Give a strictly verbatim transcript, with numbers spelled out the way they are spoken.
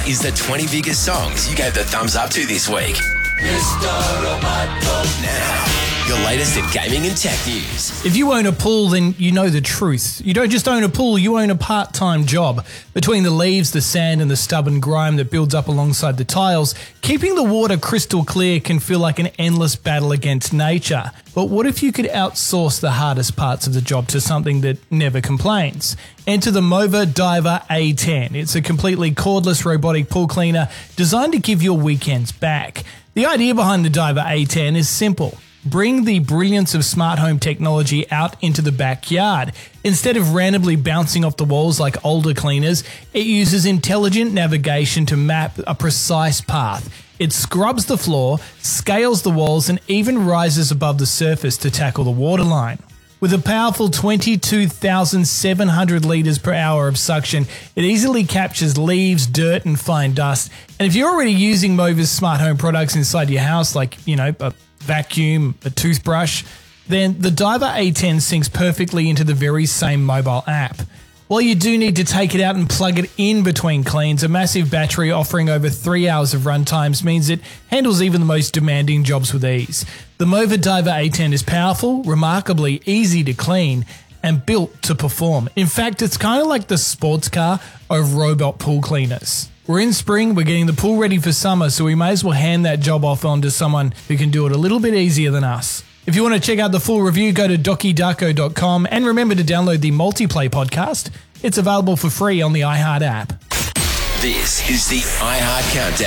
is the twenty biggest songs you gave the thumbs up to this week. Mister Roboto. Now, your latest in gaming and tech news. If you own a pool, then you know the truth. You don't just own a pool, you own a part-time job. Between the leaves, the sand and the stubborn grime that builds up alongside the tiles, keeping the water crystal clear can feel like an endless battle against nature. But what if you could outsource the hardest parts of the job to something that never complains? Enter the Mova Diver A ten. It's a completely cordless robotic pool cleaner designed to give your weekends back. The idea behind the Diver A ten is simple. Bring the brilliance of smart home technology out into the backyard. Instead of randomly bouncing off the walls like older cleaners, it uses intelligent navigation to map a precise path. It scrubs the floor, scales the walls, and even rises above the surface to tackle the waterline. With a powerful twenty-two thousand seven hundred litres per hour of suction, it easily captures leaves, dirt and fine dust. And if you're already using Mova's smart home products inside your house, like, you know, a vacuum, a toothbrush, then the Diver A ten syncs perfectly into the very same mobile app. While you do need to take it out and plug it in between cleans, a massive battery offering over three hours of run times means it handles even the most demanding jobs with ease. The Mova Diver A ten is powerful, remarkably easy to clean, and built to perform. In fact, it's kind of like the sports car of robot pool cleaners. We're in spring, we're getting the pool ready for summer, so we may as well hand that job off on to someone who can do it a little bit easier than us. If you want to check out the full review, go to doki darko dot com and remember to download the Multiplay podcast. It's available for free on the iHeart app. This is the iHeart Countdown.